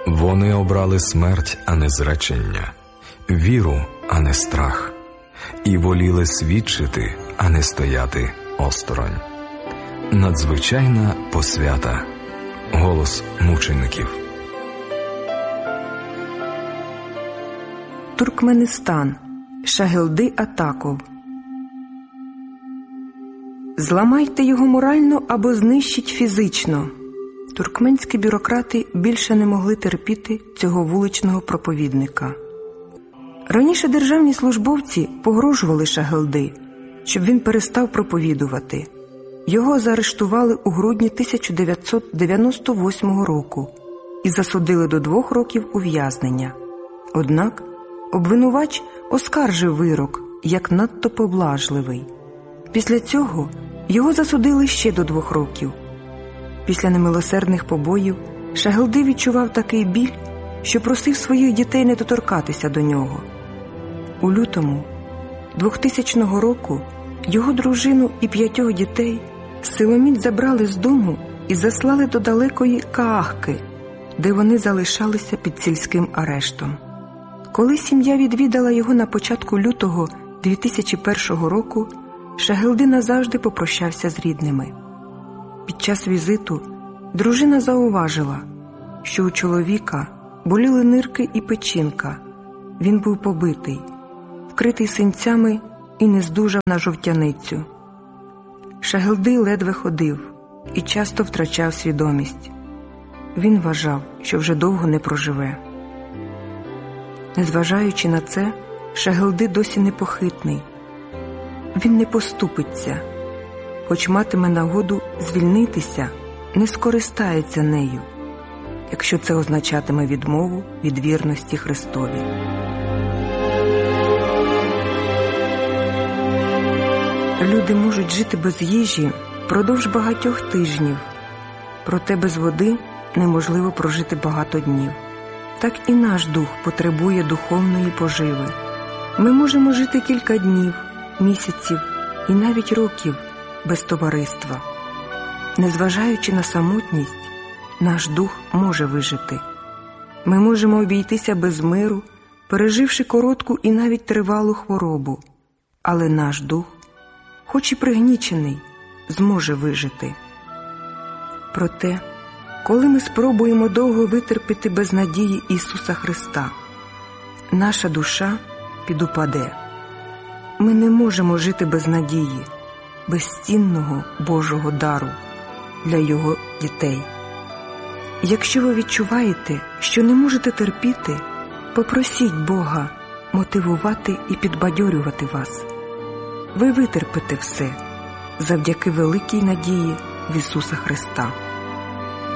Вони обрали смерть, а не зречення, віру, а не страх, і воліли свідчити, а не стояти осторонь. Надзвичайна посвята. Голос мучеників. Туркменистан. Шагелди Атаков. Зламайте його морально або знищіть фізично. Туркменські бюрократи більше не могли терпіти цього вуличного проповідника. Раніше державні службовці погрожували Шагелди, щоб він перестав проповідувати. Його заарештували у грудні 1998 року і засудили до 2 років ув'язнення. Однак обвинувач оскаржив вирок як надто поблажливий. Після цього його засудили ще до 2 років. Після немилосердних побоїв Шагелди відчував такий біль, що просив своїх дітей не доторкатися до нього. У лютому 2000 року його дружину і 5 дітей силоміць забрали з дому і заслали до далекої Каахки, де вони залишалися під сільським арештом. Коли сім'я відвідала його на початку лютого 2001 року, Шагелди назавжди попрощався з рідними. Під час візиту дружина зауважила, що у чоловіка боліли нирки і печінка. Він був побитий, вкритий синцями і не здужав на жовтяницю. Шагелди ледве ходив і часто втрачав свідомість. Він вважав, що вже довго не проживе. Незважаючи на це, Шагелди досі непохитний. Він не поступиться. Хоч матиме нагоду звільнитися, не скористається нею, якщо це означатиме відмову від вірності Христові. Люди можуть жити без їжі впродовж багатьох тижнів, проте без води неможливо прожити багато днів. Так і наш дух потребує духовної поживи. Ми можемо жити кілька днів, місяців і навіть років без товариства. Незважаючи на самотність, наш дух може вижити. Ми можемо обійтися без миру, переживши коротку і навіть тривалу хворобу. Але наш дух, хоч і пригнічений, зможе вижити. Проте, коли ми спробуємо довго витерпіти без надії Ісуса Христа, наша душа підупаде. Ми не можемо жити без надії, безцінного Божого дару для Його дітей. Якщо ви відчуваєте, що не можете терпіти, попросіть Бога мотивувати і підбадьорювати вас. Ви витерпите все завдяки великій надії в Ісуса Христа.